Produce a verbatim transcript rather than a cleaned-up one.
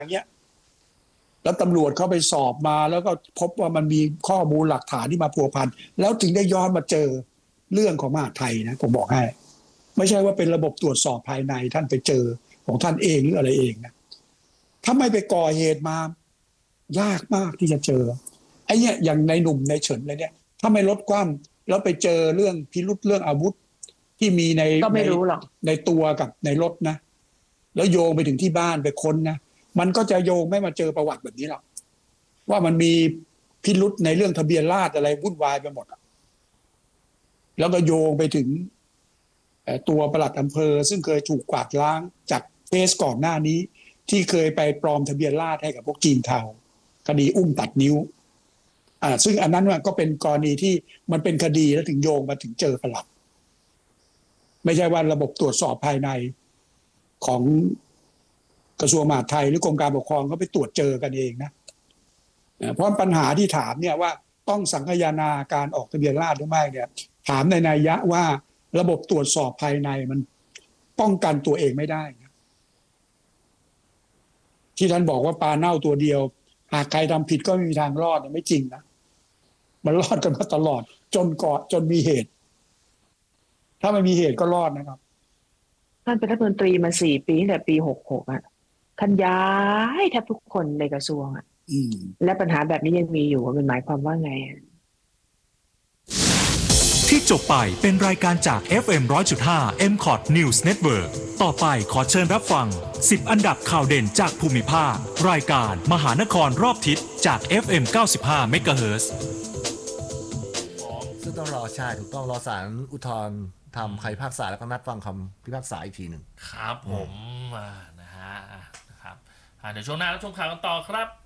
อย่างเงี้ยแล้วตำรวจเขาไปสอบมาแล้วก็พบว่ามันมีข้อมูลหลักฐานที่มาพัวพันแล้วถึงได้ย้อนมาเจอเรื่องของมหาดไทยนะผมบอกให้ไม่ใช่ว่าเป็นระบบตรวจสอบภายในท่านไปเจอของท่านเองหรืออะไรเองนะถ้าไม่ไปก่อเหตุมายากมากที่จะเจอไอ้เนี่ยอย่างในหนุ่มในเฉินเลยเนี่ยถ้าไม่ลดความแล้วไปเจอเรื่องพิรุษเรื่องอาวุธที่มีในก็ไม่รู้หรอกในตัวกับในรถนะแล้วโยงไปถึงที่บ้านไปค้นนะมันก็จะโยงไม่มาเจอประวัติแบบนี้หรอกว่ามันมีพิรุษในเรื่องทะเบียนราษฎร์อะไรวุ่นวายไปหมดแล้วก็โยงไปถึงตัวปลัดอำเภอซึ่งเคยถูกกวาดล้างจากเคสก่อนหน้านี้ที่เคยไปปลอมทะเบียนราษฎร์ให้กับพวกจีนเทาคดีอุ้มตัดนิ้วอ่าซึ่งอันนั้นก็เป็นกรณีที่มันเป็นคดีแล้วถึงโยงมาถึงเจอปลัดไม่ใช่ว่าระบบตรวจสอบภายในของกระทรวงมหาดไทยหรือกรมการปกครองก็ไปตรวจเจอกันเองนะเพราะปัญหาที่ถามเนี่ยว่าต้องสังคายนาการออกทะเบียนราษฎร์หรือไม่เนี่ยถามในนัยยะว่าระบบตรวจสอบภายในมันป้องกันตัวเองไม่ได้นะที่ท่านบอกว่าปลาเน่าตัวเดียวหากใครทำผิดก็ไม่มีทางรอดไม่จริงนะมันรอดกันมาตลอดจนก่อจนมีเหตุถ้าไม่มีเหตุก็รอดนะครับท่านเป็นรัฐมนตรีมาสี่ปีตั้งแต่ปีหกหกอ่ะท่านย้ายแทบทุกคนในกระทรวงอ่ะและปัญหาแบบนี้ยังมีอยู่มันหมายความว่าไงที่จบไปเป็นรายการจาก เอฟ เอ็ม หนึ่งร้อยจุดห้า เอ็ม คอท News Network ต่อไปขอเชิญรับฟังสิบอันดับข่าวเด่นจากภูมิภาครายการมหานครรอบทิศจาก เอฟ เอ็ม เก้าสิบห้า เมกะเฮิรตซ์ซึ่งต้องรอใช่ถูกต้องรอศาลอุทธรณ์ทำคำพิพากษาแล้วก็นัดฟังคำพิพากษาอีกทีหนึ่งครับผมนะฮะนะครับเดี๋ยวช่วงหน้าเราชมข่าวกันต่อครับ